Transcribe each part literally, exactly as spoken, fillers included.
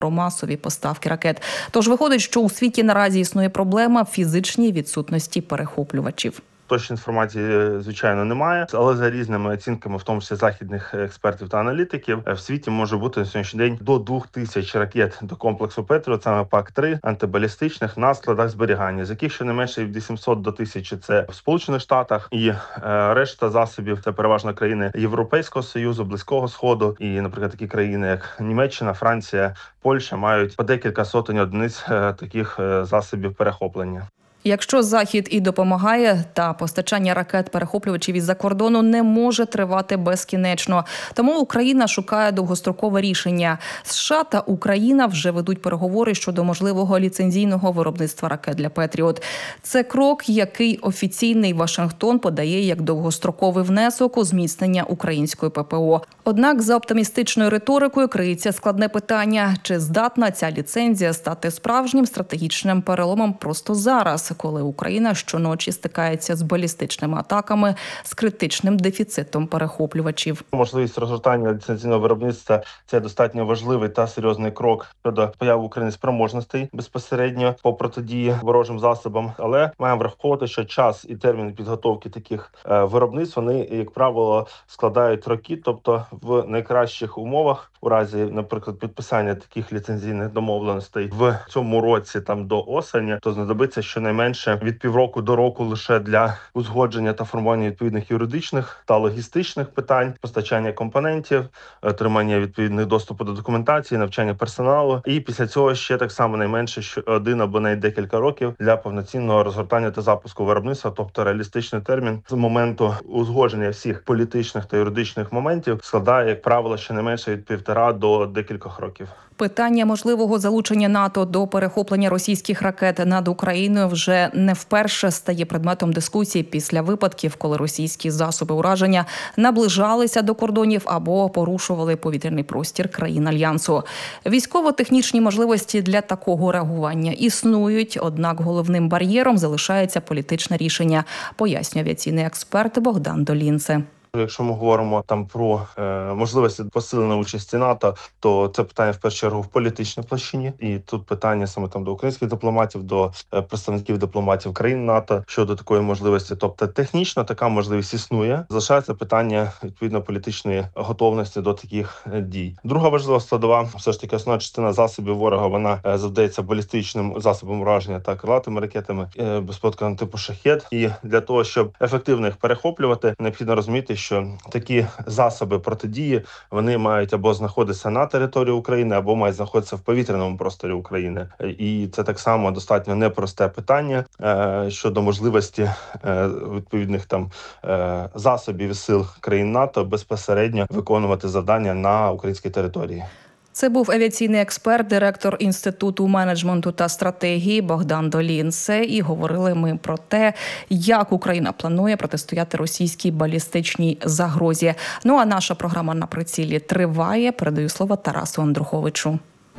про масові поставки ракет. Тож виходить, що у світі наразі існує проблема фізичній відсутності перехоплювачів. Точної інформації, звичайно, немає, але за різними оцінками, в тому числі західних експертів та аналітиків, в світі може бути на сьогоднішній день до двох тисяч ракет до комплексу Петріот, саме пак три антибалістичних на складах зберігання, з яких щонайменше від вісімсот до тисячі це в Сполучених Штатах, і е, решта засобів це переважно країни Європейського Союзу, Близького Сходу, і, наприклад, такі країни, як Німеччина, Франція, Польща, мають по декілька сотень одиниць е, таких е, засобів перехоплення. Якщо Захід і допомагає, та постачання ракет-перехоплювачів із-за кордону не може тривати безкінечно. Тому Україна шукає довгострокове рішення. США та Україна вже ведуть переговори щодо можливого ліцензійного виробництва ракет для Петріот. Це крок, який офіційний Вашингтон подає як довгостроковий внесок у зміцнення української ППО. Однак за оптимістичною риторикою криється складне питання, чи здатна ця ліцензія стати справжнім стратегічним переломом просто зараз, коли Україна щоночі стикається з балістичними атаками, з критичним дефіцитом перехоплювачів. Можливість розгортання ліцензійного виробництва – це достатньо важливий та серйозний крок щодо появи України спроможностей безпосередньо по протидії ворожим засобам. Але маємо враховувати, що час і термін підготовки таких е, виробництв, вони, як правило, складають роки, тобто в найкращих умовах, у разі, наприклад, підписання таких ліцензійних домовленостей в цьому році, там до осені, то знадобиться щонайменше від півроку до року лише для узгодження та формування відповідних юридичних та логістичних питань, постачання компонентів, отримання відповідних доступу до документації, навчання персоналу. І після цього ще так само найменше що один або навіть декілька років для повноцінного розгортання та запуску виробництва, тобто реалістичний термін з моменту узгодження всіх політичних та юридичних моментів складає, як правило, щонайменше від півтора до декількох років. Питання можливого залучення НАТО до перехоплення російських ракет над Україною вже не вперше стає предметом дискусії після випадків, коли російські засоби ураження наближалися до кордонів або порушували повітряний простір країн Альянсу. Військово-технічні можливості для такого реагування існують, однак головним бар'єром залишається політичне рішення, пояснює авіаційний експерт Богдан Долінце. Якщо ми говоримо там про е, можливості посиленої участі НАТО, то це питання в першу чергу в політичній площині, і тут питання саме там до українських дипломатів, до е, представників дипломатів країн НАТО щодо такої можливості. Тобто технічно така можливість існує. Залишається питання відповідно політичної готовності до таких е, дій. Друга важлива складова, все ж таки основна частина засобів ворога, вона е, завдається балістичним засобом ураження та крилатими ракетами е, безпілотниками типу «Шахед». І для того, щоб ефективно їх перехоплювати, необхідно розуміти, що такі засоби протидії, вони мають або знаходитися на території України, або мають знаходитися в повітряному просторі України. І це так само достатньо непросте питання е, щодо можливості е, відповідних там е, засобів і сил країн НАТО безпосередньо виконувати завдання на українській території. Це був авіаційний експерт, директор Інституту менеджменту та стратегії Богдан Долінце. І говорили ми про те, як Україна планує протистояти російській балістичній загрозі. Ну а наша програма «На прицілі» триває. Передаю слово Тарасу Андруховичу.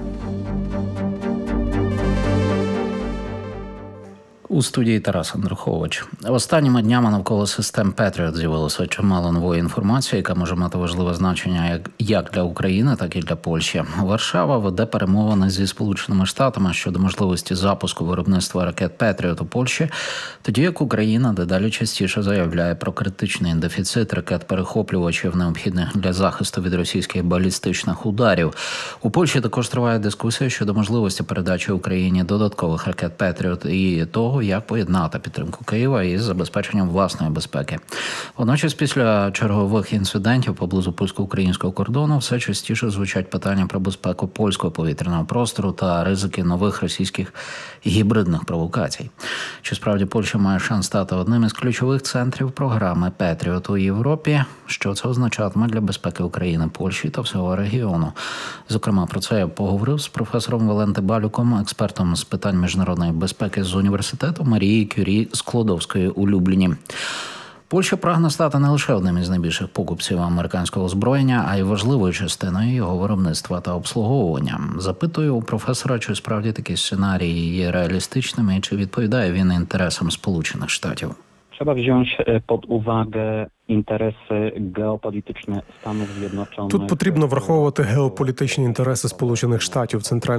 У студії Тарас Андрухович. Останніми днями навколо систем Петріот з'явилося чимало нової інформації, яка може мати важливе значення як, як для України, так і для Польщі. Варшава веде перемовини зі Сполученими Штатами щодо можливості запуску виробництва ракет Петріот у Польщі, тоді як Україна дедалі частіше заявляє про критичний дефіцит ракет-перехоплювачів, необхідних для захисту від російських балістичних ударів. У Польщі також триває дискусія щодо можливості передачі Україні додаткових ракет Петріот і того, як поєднати підтримку Києва із забезпеченням власної безпеки. Водночас, після чергових інцидентів поблизу польсько-українського кордону все частіше звучать питання про безпеку польського повітряного простору та ризики нових російських гібридних провокацій. Чи справді Польща має шанс стати одним із ключових центрів програми Петріот у Європі? Що це означатиме для безпеки України, Польщі та всього регіону? Зокрема, про це я поговорив з професором Валентибалюком, експертом з питань міжнародної безпеки з університету Марії Кюрі Склодовської у Любліні. Польща прагне стати не лише одним із найбільших покупців американського озброєння, а й важливою частиною його виробництва та обслуговування. Запитую у професора, чи справді такі сценарії є реалістичними і чи відповідає він інтересам Сполучених Штатів. Trzeba wziąć pod uwagę інтереси геополітичні Станів З'єдночених. Тут потрібно враховувати геополітичні інтереси Сполучених Штатів, Центральної